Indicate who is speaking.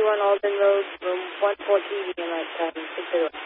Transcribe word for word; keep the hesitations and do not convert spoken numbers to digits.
Speaker 1: thirty-one Alden Road, room one fourteen, United States.